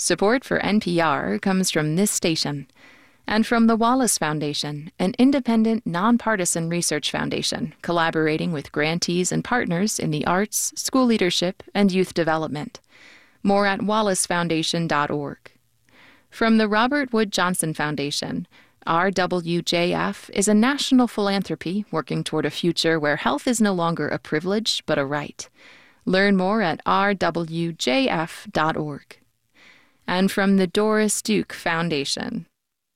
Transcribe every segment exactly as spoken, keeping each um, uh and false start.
Support for N P R comes from this station and from the Wallace Foundation, an independent, nonpartisan research foundation collaborating with grantees and partners in the arts, school leadership, and youth development. More at wallace foundation dot org. From the Robert Wood Johnson Foundation, R W J F is a national philanthropy working toward a future where health is no longer a privilege but a right. Learn more at r w j f dot org. And from the Doris Duke Foundation.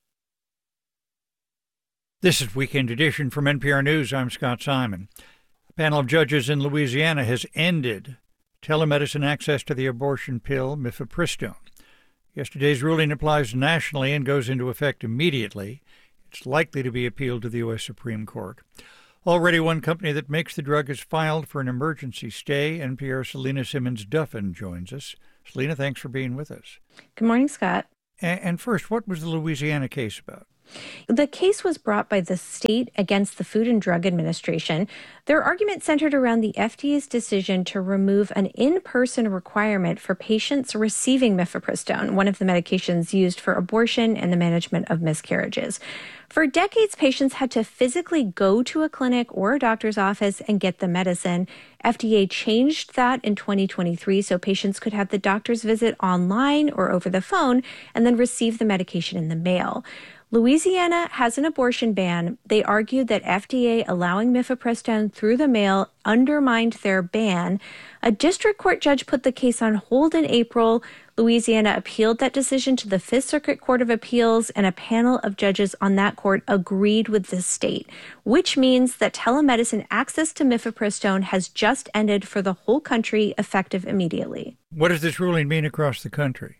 This is Weekend Edition from N P R News. I'm Scott Simon. A panel of judges in Louisiana has ended telemedicine access to the abortion pill mifepristone. Yesterday's ruling applies nationally and goes into effect immediately. It's likely to be appealed to the U S Supreme Court. Already one company that makes the drug has filed for an emergency stay. N P R's Selena Simmons-Duffin joins us. Selena, thanks for being with us. Good morning, Scott. And first, what was the Louisiana case about? The case was brought by the state against the Food and Drug Administration. Their argument centered around the F D A's decision to remove an in-person requirement for patients receiving mifepristone, one of the medications used for abortion and the management of miscarriages. For decades, patients had to physically go to a clinic or a doctor's office and get the medicine. F D A changed that in twenty twenty-three so patients could have the doctor's visit online or over the phone and then receive the medication in the mail. Louisiana has an abortion ban. They argued that F D A allowing mifepristone through the mail undermined their ban. A district court judge put the case on hold in April. Louisiana appealed that decision to the Fifth Circuit Court of Appeals, and a panel of judges on that court agreed with the state, which means that telemedicine access to mifepristone has just ended for the whole country, effective immediately. What does this ruling mean across the country?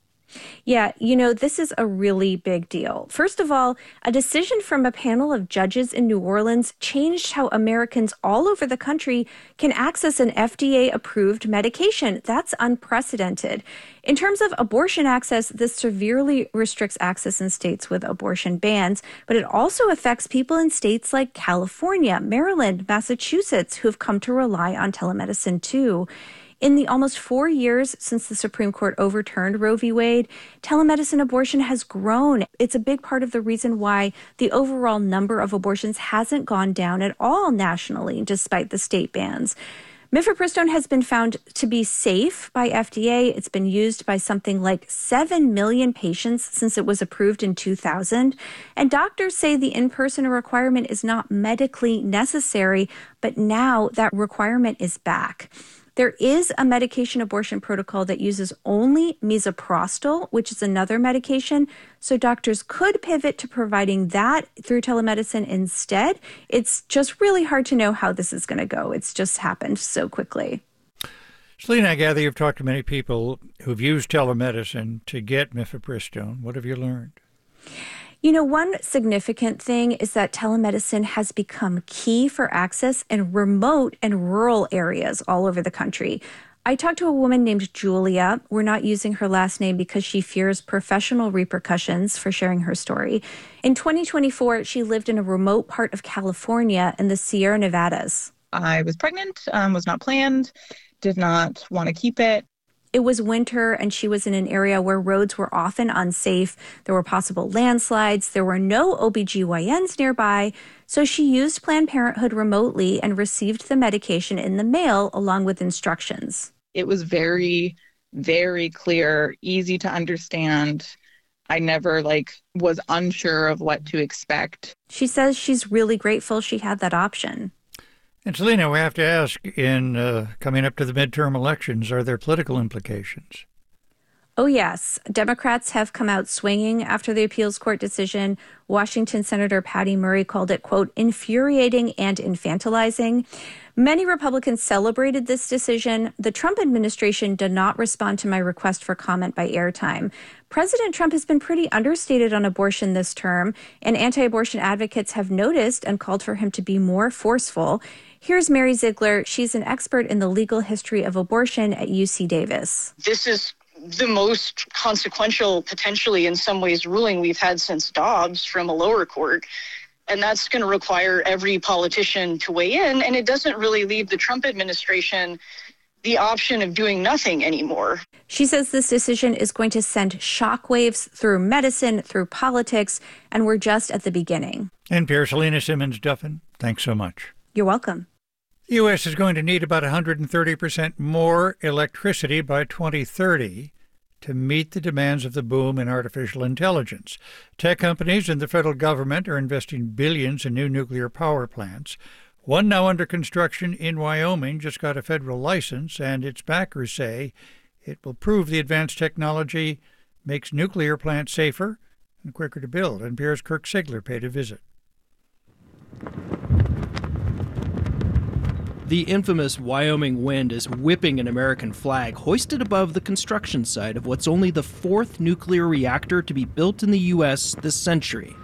Yeah, you know, this is a really big deal. First of all, a decision from a panel of judges in New Orleans changed how Americans all over the country can access an F D A-approved medication. That's unprecedented. In terms of abortion access, this severely restricts access in states with abortion bans, but it also affects people in states like California, Maryland, Massachusetts, who have come to rely on telemedicine too. In the almost four years since the Supreme Court overturned Roe v. Wade, telemedicine abortion has grown. It's a big part of the reason why the overall number of abortions hasn't gone down at all nationally, despite the state bans. Mifepristone has been found to be safe by F D A. It's been used by something like seven million patients since it was approved in two thousand. And doctors say the in-person requirement is not medically necessary, but now that requirement is back. There is a medication abortion protocol that uses only misoprostol, which is another medication, so doctors could pivot to providing that through telemedicine instead. It's just really hard to know how this is going to go. It's just happened so quickly. Selena, I gather you've talked to many people who've used telemedicine to get mifepristone. What have you learned? You know, one significant thing is that telemedicine has become key for access in remote and rural areas all over the country. I talked to a woman named Julia. We're not using her last name because she fears professional repercussions for sharing her story. In twenty twenty-four, she lived in a remote part of California in the Sierra Nevadas. I was pregnant, um, was not planned, did not want to keep it. It was winter, and she was in an area where roads were often unsafe. There were possible landslides. There were no O B G Y Ns nearby. So she used Planned Parenthood remotely and received the medication in the mail along with instructions. It was very, very clear, easy to understand. I never, like, was unsure of what to expect. She says she's really grateful she had that option. And Selena, we have to ask, in uh, coming up to the midterm elections, are there political implications? Oh, yes. Democrats have come out swinging after the appeals court decision. Washington Senator Patty Murray called it, quote, infuriating and infantilizing. Many Republicans celebrated this decision. The Trump administration did not respond to my request for comment by airtime. President Trump has been pretty understated on abortion this term, and anti-abortion advocates have noticed and called for him to be more forceful. Here's Mary Ziegler. She's an expert in the legal history of abortion at U C Davis. This is the most consequential, potentially in some ways, ruling we've had since Dobbs from a lower court. And that's going to require every politician to weigh in. And it doesn't really leave the Trump administration the option of doing nothing anymore. She says this decision is going to send shockwaves through medicine, through politics, and we're just at the beginning. N P R's Helena Simmons Duffin, thanks so much. You're welcome. The U S is going to need about one hundred thirty percent more electricity by twenty thirty to meet the demands of the boom in artificial intelligence. Tech companies and the federal government are investing billions in new nuclear power plants. One now under construction in Wyoming just got a federal license, and its backers say it will prove the advanced technology makes nuclear plants safer and quicker to build. N P R's Kirk Sigler paid a visit. The infamous Wyoming wind is whipping an American flag hoisted above the construction site of what's only the fourth nuclear reactor to be built in the U S this century.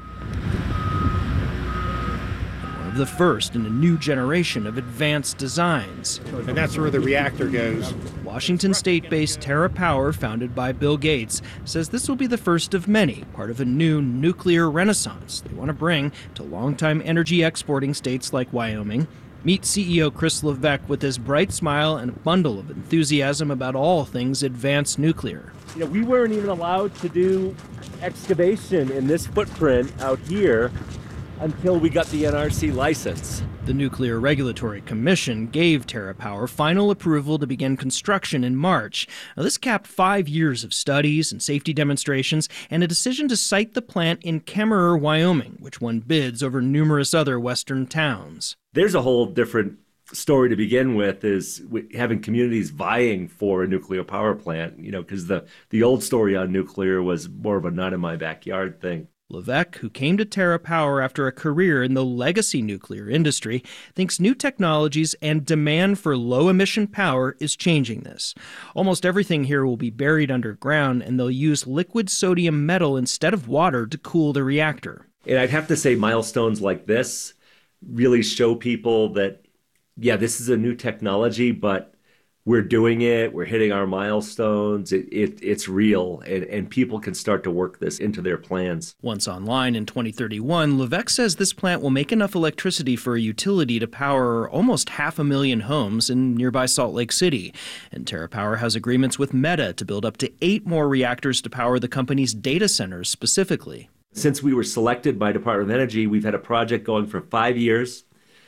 One of the first in a new generation of advanced designs. And that's where the reactor goes. Washington state-based TerraPower, founded by Bill Gates, says this will be the first of many, part of a new nuclear renaissance they want to bring to longtime energy exporting states like Wyoming. Meet C E O Chris Levesque with his bright smile and a bundle of enthusiasm about all things advanced nuclear. You know, we weren't even allowed to do excavation in this footprint out here until we got the N R C license. The Nuclear Regulatory Commission gave TerraPower final approval to begin construction in March. Now, this capped five years of studies and safety demonstrations and a decision to site the plant in Kemmerer, Wyoming, which won bids over numerous other western towns. There's a whole different story to begin with, is having communities vying for a nuclear power plant, you know, because the, the old story on nuclear was more of a not in my backyard thing. Levesque, who came to TerraPower after a career in the legacy nuclear industry, thinks new technologies and demand for low-emission power is changing this. Almost everything here will be buried underground, and they'll use liquid sodium metal instead of water to cool the reactor. And I'd have to say milestones like this really show people that, yeah, this is a new technology, but we're doing it, we're hitting our milestones, it, it, it's real, and, and people can start to work this into their plans. Once online in twenty thirty-one, Levesque says this plant will make enough electricity for a utility to power almost half a million homes in nearby Salt Lake City. And TerraPower has agreements with Meta to build up to eight more reactors to power the company's data centers specifically. Since we were selected by Department of Energy, we've had a project going for five years.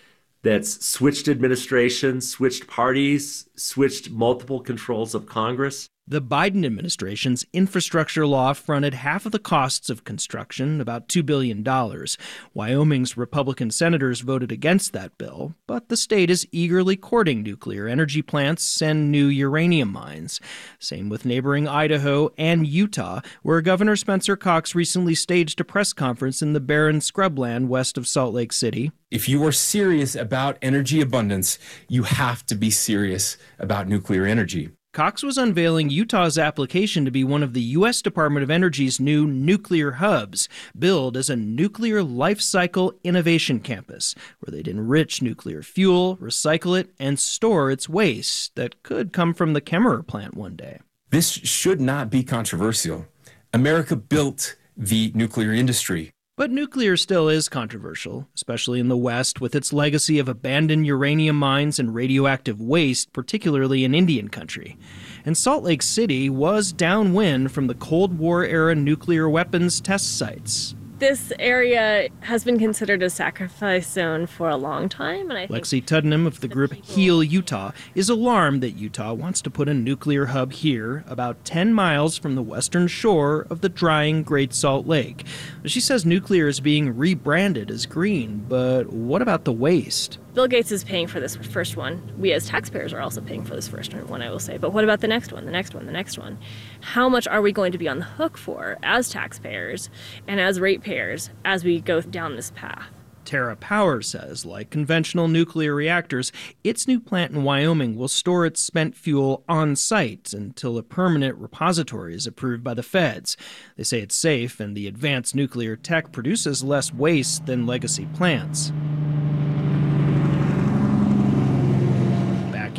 That's switched administrations, switched parties, switched multiple controls of Congress. The Biden administration's infrastructure law fronted half of the costs of construction, about two billion dollars. Wyoming's Republican senators voted against that bill, but the state is eagerly courting nuclear energy plants and new uranium mines. Same with neighboring Idaho and Utah, where Governor Spencer Cox recently staged a press conference in the barren scrubland west of Salt Lake City. If you are serious about energy abundance, you have to be serious about nuclear energy. Cox was unveiling Utah's application to be one of the U S Department of Energy's new nuclear hubs, billed as a nuclear life cycle innovation campus, where they'd enrich nuclear fuel, recycle it, and store its waste that could come from the Kemmerer plant one day. This should not be controversial. America built the nuclear industry. But nuclear still is controversial, especially in the West, with its legacy of abandoned uranium mines and radioactive waste, particularly in Indian country. And Salt Lake City was downwind from the Cold War-era nuclear weapons test sites. This area has been considered a sacrifice zone for a long time. And I think Lexi Tuddenham of the group Heal Utah is alarmed that Utah wants to put a nuclear hub here, about ten miles from the western shore of the drying Great Salt Lake. She says nuclear is being rebranded as green, but what about the waste? Bill Gates is paying for this first one. We as taxpayers are also paying for this first one, I will say. But what about the next one, the next one, the next one? How much are we going to be on the hook for as taxpayers and as ratepayers as we go down this path? TerraPower says, like conventional nuclear reactors, its new plant in Wyoming will store its spent fuel on site until a permanent repository is approved by the feds. They say it's safe, and the advanced nuclear tech produces less waste than legacy plants.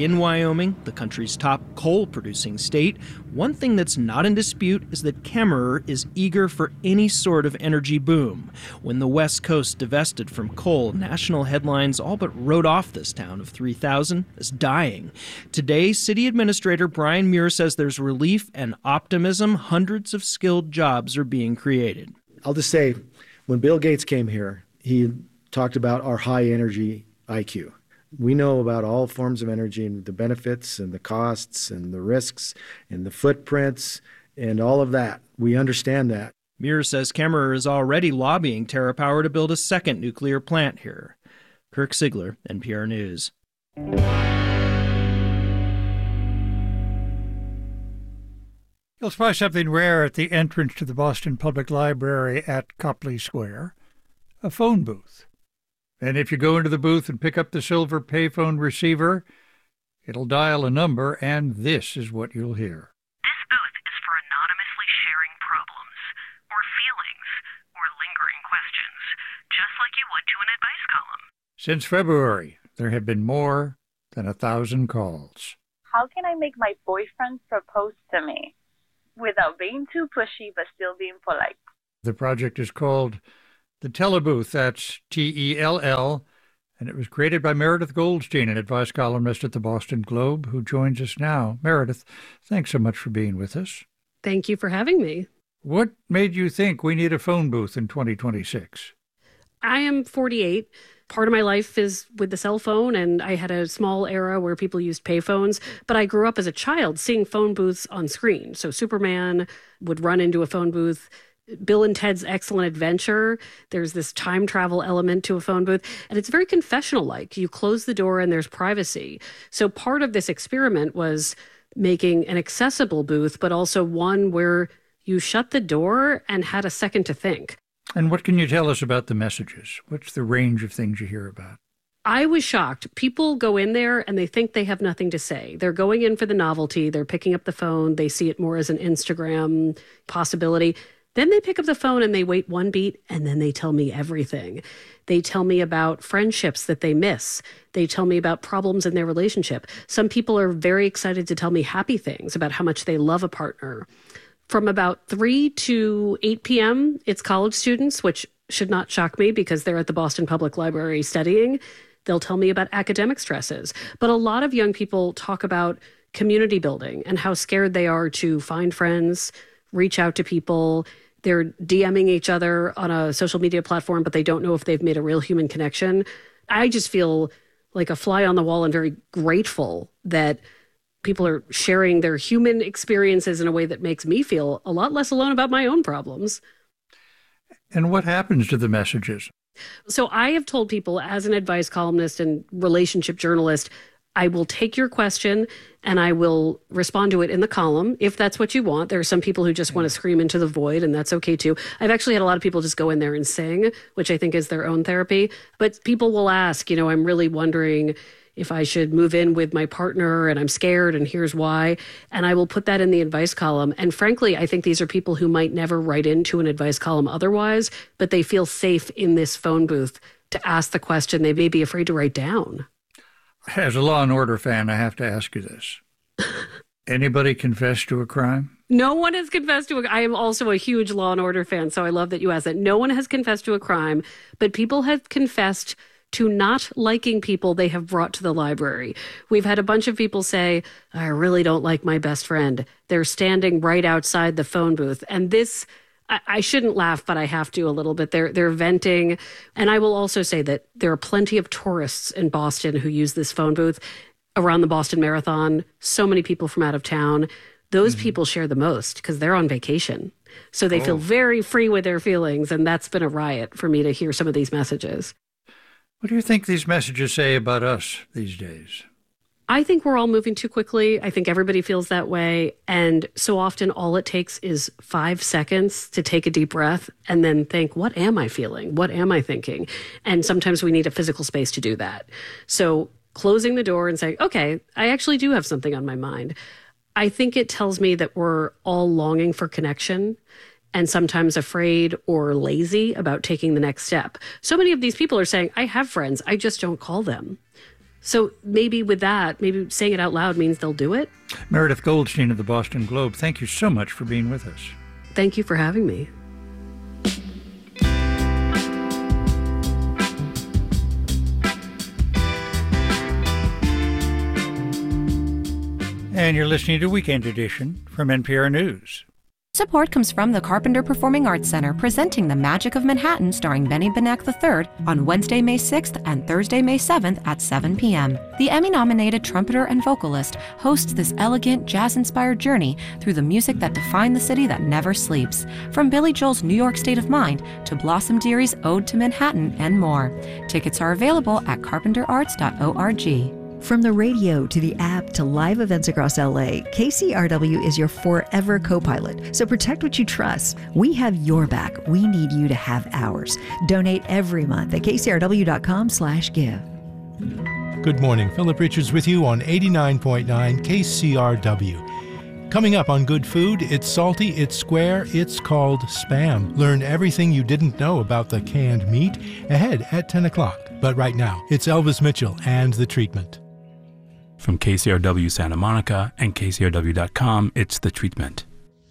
in Wyoming, the country's top coal-producing state, one thing that's not in dispute is that Kemmerer is eager for any sort of energy boom. When the West Coast divested from coal, national headlines all but wrote off this town of three thousand as dying. Today, City Administrator Brian Muir says there's relief and optimism. Hundreds of skilled jobs are being created. I'll just say, when Bill Gates came here, he talked about our high energy I Q. We know about all forms of energy and the benefits and the costs and the risks and the footprints and all of that. We understand that. Muir says Kemmerer is already lobbying TerraPower to build a second nuclear plant here. Kirk Sigler, N P R News. You'll spy something rare at the entrance to the Boston Public Library at Copley Square, a phone booth. And if you go into the booth and pick up the silver payphone receiver, it'll dial a number, and this is what you'll hear. This booth is for anonymously sharing problems, or feelings, or lingering questions, just like you would to an advice column. Since February, there have been more than a thousand calls. How can I make my boyfriend propose to me without being too pushy but still being polite? The project is called The Telebooth, that's T E L L, and it was created by Meredith Goldstein, an advice columnist at the Boston Globe, who joins us now. Meredith, thanks so much for being with us. Thank you for having me. What made you think we need a phone booth in twenty twenty-six? I am forty-eight. Part of my life is with the cell phone, and I had a small era where people used payphones, but I grew up as a child seeing phone booths on screen. So Superman would run into a phone booth. Bill and Ted's Excellent Adventure, there's this time travel element to a phone booth, and it's very confessional-like. You close the door and there's privacy. So part of this experiment was making an accessible booth, but also one where you shut the door and had a second to think. And what can you tell us about the messages? What's the range of things you hear about? I was shocked. People go in there and they think they have nothing to say. They're going in for the novelty. They're picking up the phone. They see it more as an Instagram possibility. Then they pick up the phone and they wait one beat, and then they tell me everything. They tell me about friendships that they miss. They tell me about problems in their relationship. Some people are very excited to tell me happy things about how much they love a partner. From about three to eight p.m., it's college students, which should not shock me because they're at the Boston Public Library studying. They'll tell me about academic stresses. But a lot of young people talk about community building and how scared they are to find friends, reach out to people. They're DMing each other on a social media platform, but they don't know if they've made a real human connection. I just feel like a fly on the wall and very grateful that people are sharing their human experiences in a way that makes me feel a lot less alone about my own problems. And what happens to the messages? So I have told people as an advice columnist and relationship journalist, I will take your question and I will respond to it in the column if that's what you want. There are some people who just want to scream into the void, and that's okay too. I've actually had a lot of people just go in there and sing, which I think is their own therapy. But people will ask, you know, I'm really wondering if I should move in with my partner and I'm scared and here's why. And I will put that in the advice column. And frankly, I think these are people who might never write into an advice column otherwise, but they feel safe in this phone booth to ask the question they may be afraid to write down. As a Law and Order fan, I have to ask you this. Anybody confess to a crime? No one has confessed to a I am also a huge Law and Order fan, so I love that you asked that. No one has confessed to a crime, but people have confessed to not liking people they have brought to the library. We've had a bunch of people say, I really don't like my best friend. They're standing right outside the phone booth. And this, I, I shouldn't laugh, but I have to a little bit. They're, they're venting. And I will also say that there are plenty of tourists in Boston who use this phone booth around the Boston Marathon. So many people from out of town. Those mm-hmm. people share the most because they're on vacation. So they oh. feel very free with their feelings. And that's been a riot for me to hear some of these messages. What do you think these messages say about us these days? I think we're all moving too quickly. I think everybody feels that way. And so often all it takes is five seconds to take a deep breath and then think, what am I feeling? What am I thinking? And sometimes we need a physical space to do that. So closing the door and saying, okay, I actually do have something on my mind. I think it tells me that we're all longing for connection and sometimes afraid or lazy about taking the next step. So many of these people are saying, I have friends, I just don't call them. So maybe with that, maybe saying it out loud means they'll do it. Meredith Goldstein of the Boston Globe, thank you so much for being with us. Thank you for having me. And you're listening to Weekend Edition from N P R News. Support comes from the Carpenter Performing Arts Center, presenting The Magic of Manhattan starring Benny Benek the third on Wednesday, May sixth and Thursday, May seventh at seven p.m. The Emmy-nominated trumpeter and vocalist hosts this elegant, jazz-inspired journey through the music that defined the city that never sleeps, from Billy Joel's New York State of Mind to Blossom Deary's Ode to Manhattan and more. Tickets are available at carpenter arts dot org. From the radio to the app to live events across L A, K C R W is your forever co-pilot. So protect what you trust. We have your back. We need you to have ours. Donate every month at kcrw.com slash give. Good morning. Philip Richards with you on eighty-nine point nine K C R W. Coming up on Good Food, it's salty, it's square, it's called Spam. Learn everything you didn't know about the canned meat ahead at ten o'clock. But right now, it's Elvis Mitchell and The Treatment. From K C R W Santa Monica and K C R W dot com, it's The Treatment.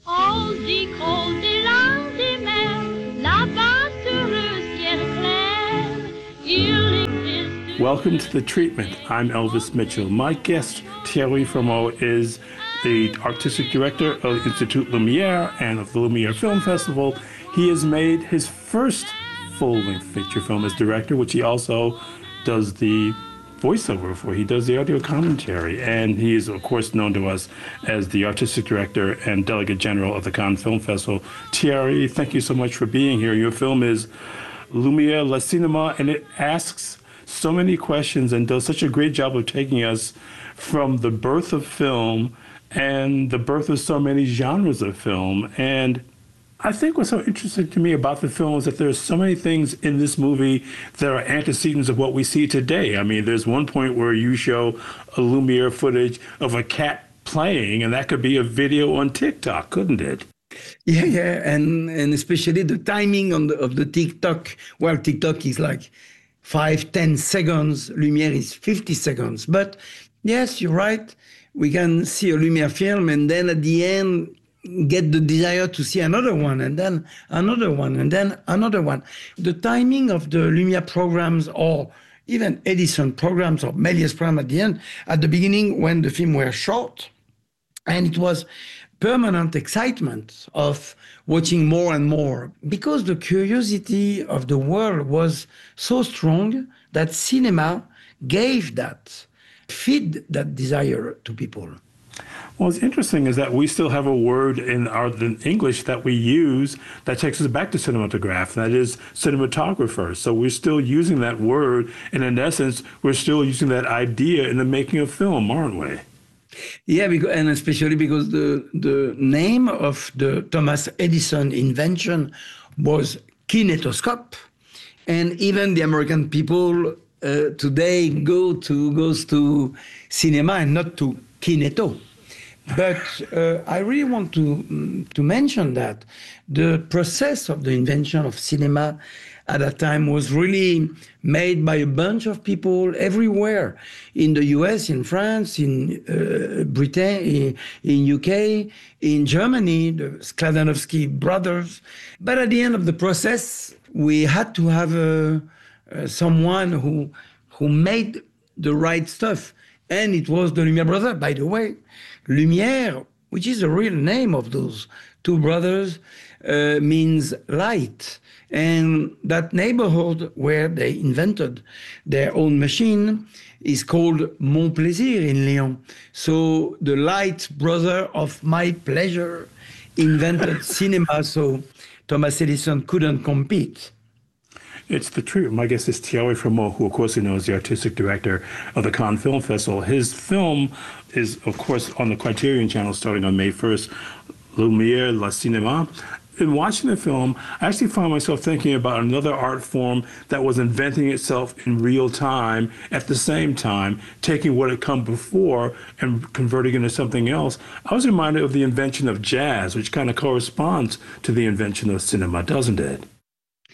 Welcome to The Treatment. I'm Elvis Mitchell. My guest, Thierry Frémaux, is the artistic director of the Institut Lumière and of the Lumière Film Festival. He has made his first full-length feature film as director, which he also does the voiceover for. He does the audio commentary, and he is, of course, known to us as the artistic director and delegate general of the Cannes Film Festival. Thierry, thank you so much for being here. Your film is Lumière Le Cinéma, and it asks so many questions and does such a great job of taking us from the birth of film and the birth of so many genres of film. And I think what's so interesting to me about the film is that there's so many things in this movie that are antecedents of what we see today. I mean, there's one point where you show a Lumière footage of a cat playing, and that could be a video on TikTok, couldn't it? Yeah, yeah, and and especially the timing on the, of the TikTok. Well, TikTok is like five, ten seconds. Lumière is fifty seconds. But yes, you're right. We can see a Lumière film, and then at the end, get the desire to see another one, and then another one, and then another one. The timing of the Lumière programs, or even Edison programs or Méliès program at the end, at the beginning when the film were short, and it was permanent excitement of watching more and more, because the curiosity of the world was so strong that cinema gave that, feed that desire to people. Well, what's interesting is that we still have a word in our in English that we use that takes us back to cinematograph, and that is cinematographer. So we're still using that word, and in essence, we're still using that idea in the making of film, aren't we? Yeah, because, and especially because the, the name of the Thomas Edison invention was kinetoscope. And even the American people uh, today go to goes to cinema and not to kineto. But uh, I really want to to mention that the process of the invention of cinema at that time was really made by a bunch of people everywhere, in the U S, in France, in uh, Britain, in, in U K, in Germany, the Skladanowski brothers. But at the end of the process, we had to have a, uh, someone who who made the right stuff. And it was the Lumière brothers, by the way. Lumière, which is the real name of those two brothers, uh, means light. And that neighborhood where they invented their own machine is called Mon Plaisir in Lyon. So the light brother of my pleasure invented cinema, so Thomas Edison couldn't compete. It's the truth. My guest is Thierry Frémaux, who, of course, you know, is the artistic director of the Cannes Film Festival. His film is, of course, on the Criterion Channel starting on May first, Lumière Le Cinéma. In watching the film, I actually found myself thinking about another art form that was inventing itself in real time at the same time, taking what had come before and converting it into something else. I was reminded of the invention of jazz, which kind of corresponds to the invention of cinema, doesn't it?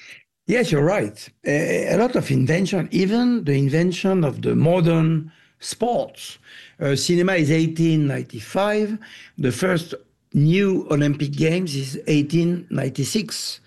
Yes, you're right. A, a lot of invention, even the invention of the modern sports. Uh, cinema is eighteen ninety-five. The first new Olympic Games is eighteen ninety-six.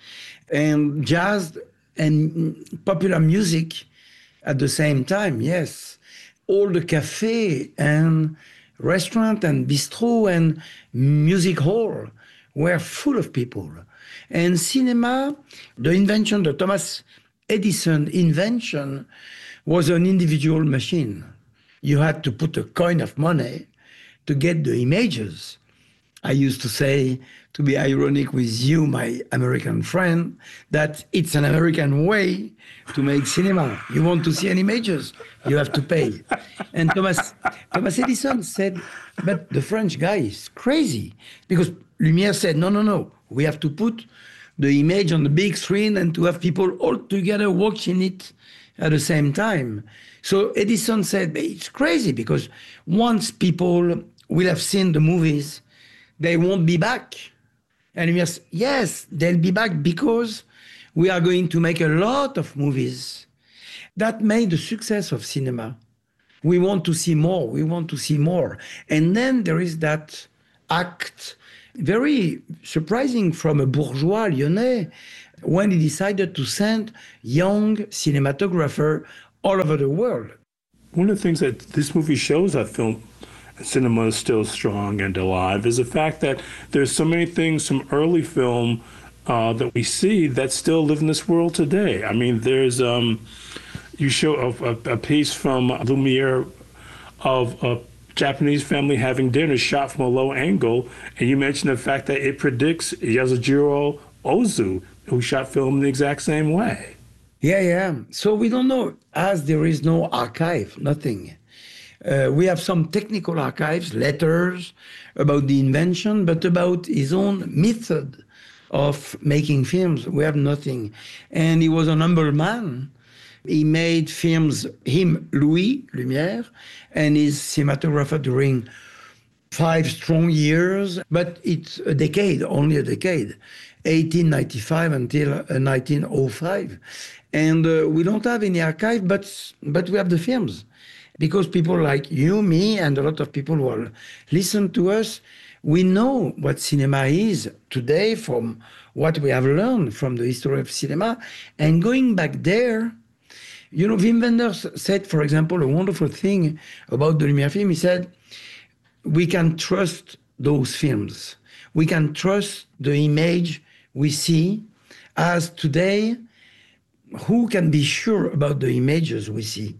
And jazz and popular music at the same time, yes. All the cafe and restaurant and bistro and music hall were full of people. And cinema, the invention, the Thomas Edison invention, was an individual machine. You had to put a coin of money to get the images. I used to say, to be ironic with you, my American friend, that it's an American way to make cinema. You want to see any images, you have to pay. And Thomas, Thomas Edison said, but the French guy is crazy. Because Lumière said, no, no, no, we have to put the image on the big screen and to have people all together watching it at the same time. So Edison said, it's crazy because once people will have seen the movies, they won't be back. And Lumière said, yes, they'll be back because we are going to make a lot of movies. That made the success of cinema. We want to see more, we want to see more. And then there is that act, very surprising from a bourgeois Lyonnais, when he decided to send young cinematographer all over the world. One of the things that this movie shows that film cinema is still strong and alive is the fact that there's so many things from early film uh, that we see that still live in this world today. I mean, there's, um, you show a, a, a piece from Lumière of a Japanese family having dinner shot from a low angle, and you mentioned the fact that it predicts Yasujiro Ozu, who shot film in the exact same way. Yeah, yeah. So we don't know, as there is no archive, nothing. Uh, we have some technical archives, letters about the invention, but about his own method of making films, we have nothing. And he was an humble man. He made films, him, Louis Lumière, and his cinematographer during five strong years, but it's a decade, only a decade, eighteen ninety-five until nineteen oh five. And uh, we don't have any archive, but, but we have the films. Because people like you, me, and a lot of people who will listen to us, we know what cinema is today from what we have learned from the history of cinema. And going back there, you know, Wim Wenders said, for example, a wonderful thing about the Lumière film. He said, we can trust those films. We can trust the image we see, as today, who can be sure about the images we see?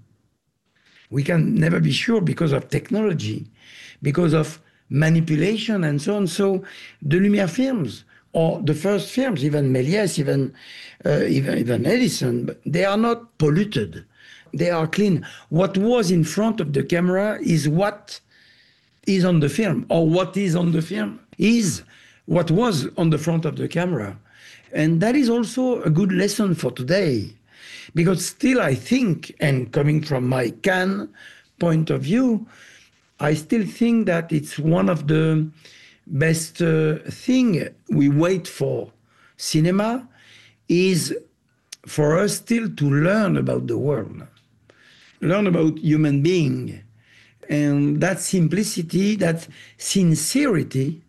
We can never be sure because of technology, because of manipulation and so on. So the Lumière films, or the first films, even Méliès, even, uh, even, even Edison, they are not polluted. They are clean. What was in front of the camera is what is on the film, or what is on the film is what was on the front of the camera. And that is also a good lesson for today. Because still I think, and coming from my Cannes point of view, I still think that it's one of the best uh, thing we wait for cinema is for us still to learn about the world, learn about human being. And that simplicity, that sincerity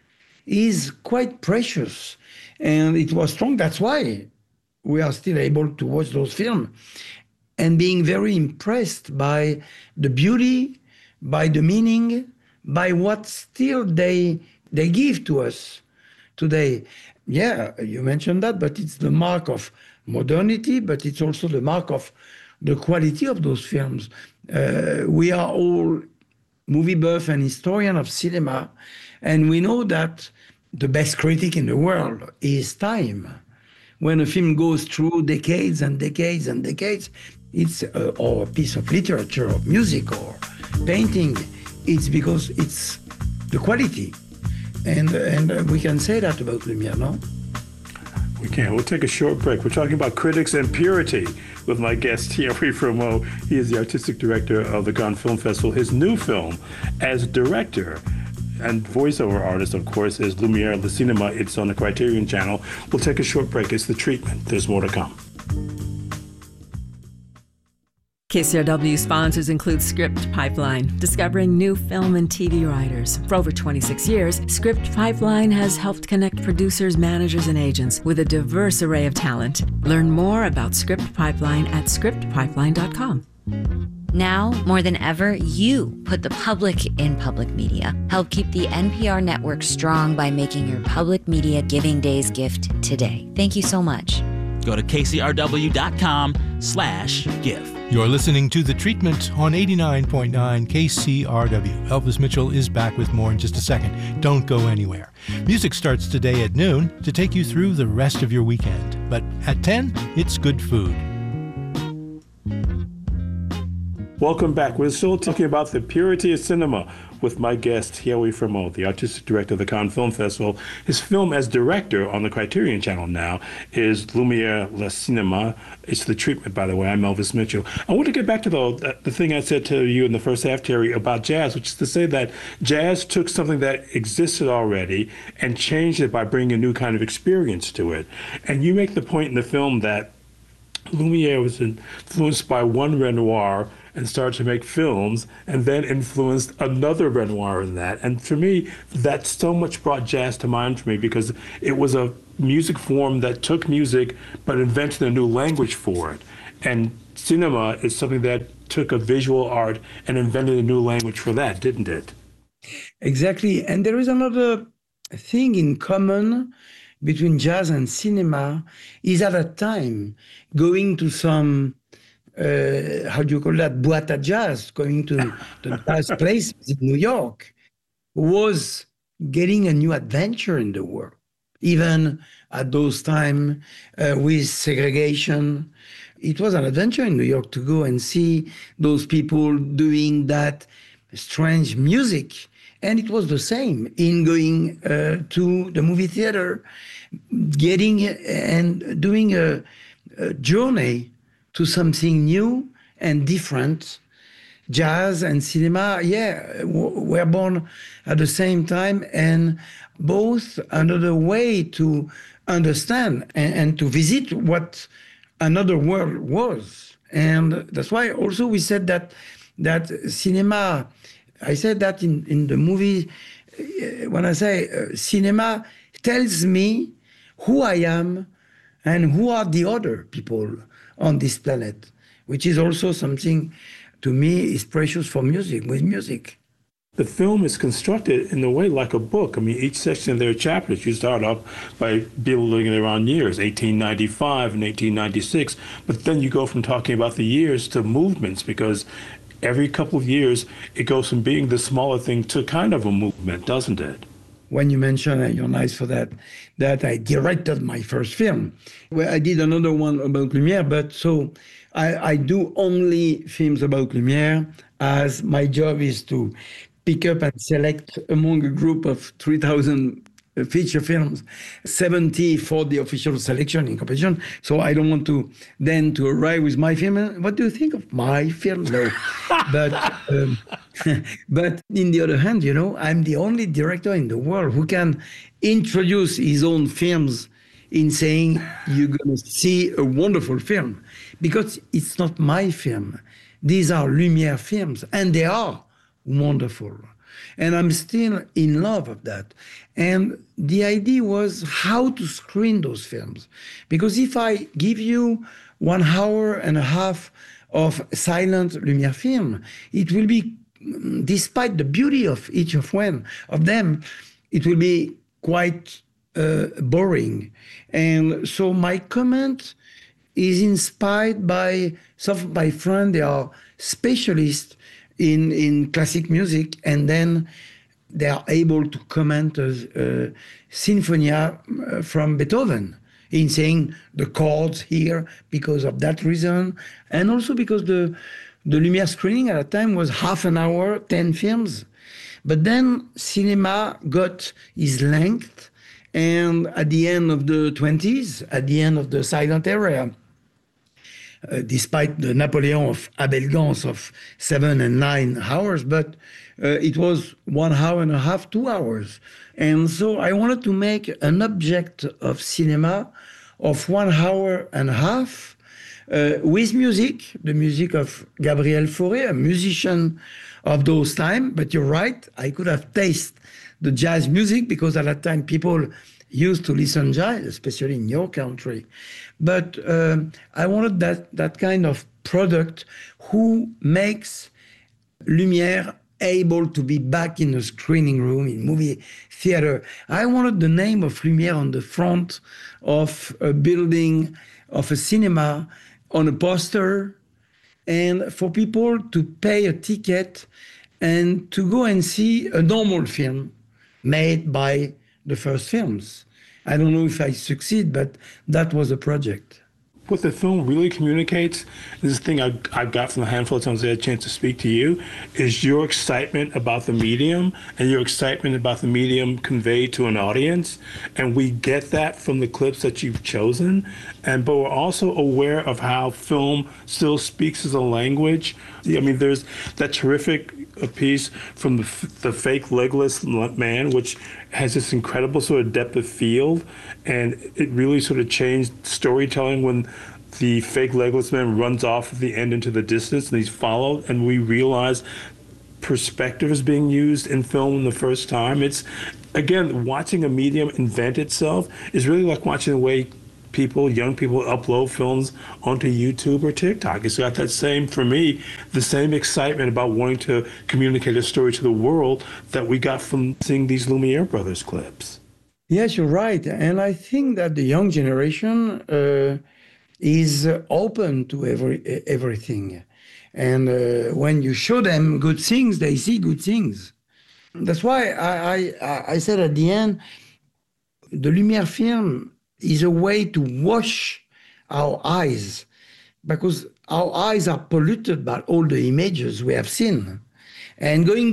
is quite precious. And it was strong. That's why we are still able to watch those films and being very impressed by the beauty, by the meaning, by what still they they give to us today. Yeah, you mentioned that, but it's the mark of modernity, but it's also the mark of the quality of those films. Uh, we are all movie buff and historian of cinema, and we know that the best critic in the world is time. When a film goes through decades and decades and decades, it's a, or a piece of literature or music or painting, it's because it's the quality. And, and we can say that about Lumière, no? We can. We'll take a short break. We're talking about critics and purity with my guest, Thierry Frémaux. He is the artistic director of the Cannes Film Festival. His new film as director and voiceover artist, of course, is Lumière Le Cinéma. It's on the Criterion Channel. We'll take a short break. It's The Treatment. There's more to come. K C R W sponsors include Script Pipeline, discovering new film and T V writers. For over twenty-six years, Script Pipeline has helped connect producers, managers, and agents with a diverse array of talent. Learn more about Script Pipeline at script pipeline dot com. Now, more than ever, you put the public in public media. Help keep the N P R network strong by making your Public Media Giving Days gift today. Thank you so much. Go to k c r w dot com slash give. You're listening to The Treatment on eighty-nine point nine K C R W. Elvis Mitchell is back with more in just a second. Don't go anywhere. Music starts today at noon to take you through the rest of your weekend. But at ten, it's good food. Welcome back. We're still talking about the purity of cinema with my guest, Thierry Frémaux, the artistic director of the Cannes Film Festival. His film as director on the Criterion Channel now is Lumière Le Cinéma. It's The Treatment, by the way. I'm Elvis Mitchell. I want to get back to the, the thing I said to you in the first half, Terry, about jazz, which is to say that jazz took something that existed already and changed it by bringing a new kind of experience to it. And you make the point in the film that Lumière was influenced by one Renoir and started to make films, and then influenced another Renoir in that. And for me, that so much brought jazz to mind for me, because it was a music form that took music but invented a new language for it. And cinema is something that took a visual art and invented a new language for that, didn't it? Exactly. And there is another thing in common between jazz and cinema, is at a time going to some Uh, how do you call that, boîte à jazz, going to the jazz place in New York, was getting a new adventure in the world. Even at those times uh, with segregation, it was an adventure in New York to go and see those people doing that strange music. And it was the same in going uh, to the movie theater, getting and doing a, a journey to something new and different. Jazz and cinema, yeah, w- were born at the same time, and both another way to understand and, and to visit what another world was. And that's why also we said that that cinema, I said that in, in the movie, when I say uh, cinema tells me who I am and who are the other people on this planet, which is also something to me is precious for music, with music. The film is constructed in a way like a book. I mean, each section of their chapters, you start off by building it around years, eighteen ninety-five and eighteen ninety-six, but then you go from talking about the years to movements, because every couple of years it goes from being the smaller thing to kind of a movement, doesn't it? When you mention, and you're nice for that, that I directed my first film. Well, I did another one about Lumière, but so I, I do only films about Lumière, as my job is to pick up and select among a group of three thousand feature films, seventy for the official selection in competition. So I don't want to then to arrive with my film. What do you think of my film? No. but um, but in the other hand, you know, I'm the only director in the world who can introduce his own films in saying you're going to see a wonderful film, because it's not my film. These are Lumière films, and they are wonderful. And I'm still in love of that. And the idea was how to screen those films. Because if I give you one hour and a half of silent Lumière film, it will be, despite the beauty of each of one of them, it will be quite uh, boring. And so my comment is inspired by some of my friends. They are specialists in, in classic music, and then they are able to comment a, a Sinfonia from Beethoven in saying the chords here because of that reason, and also because the, the Lumière screening at that time was half an hour, ten films. But then cinema got its length, and at the end of the twenties, at the end of the silent era, Uh, despite the Napoleon of Abel Gance of seven and nine hours, but uh, it was one hour and a half, two hours. And so I wanted to make an object of cinema of one hour and a half, uh, with music, the music of Gabriel Fauré, a musician of those times. But you're right, I could have tasted the jazz music because at that time people used to listen jazz, especially in your country. But uh, I wanted that, that kind of product who makes Lumière able to be back in a screening room, in movie theater. I wanted the name of Lumière on the front of a building, of a cinema, on a poster, and for people to pay a ticket and to go and see a normal film made by the first films. I don't know if I succeed, but that was the project. What the film really communicates, this is the thing I've, I've got from the handful of times I had a chance to speak to you, is your excitement about the medium and your excitement about the medium conveyed to an audience. And we get that from the clips that you've chosen. And but we're also aware of how film still speaks as a language. I mean, there's that terrific piece from the, the fake legless man, which has this incredible sort of depth of field, and it really sort of changed storytelling when the fake legless man runs off at the end into the distance and he's followed, and we realize perspective is being used in film the first time. It's, again, watching a medium invent itself is really like watching the way people, young people, upload films onto YouTube or TikTok. It's got that same, for me, the same excitement about wanting to communicate a story to the world that we got from seeing these Lumiere brothers clips. Yes, you're right. And I think that the young generation uh, is uh, open to every everything. And uh, when you show them good things, they see good things. That's why I, I, I said at the end, the Lumière film is a way to wash our eyes, because our eyes are polluted by all the images we have seen. And going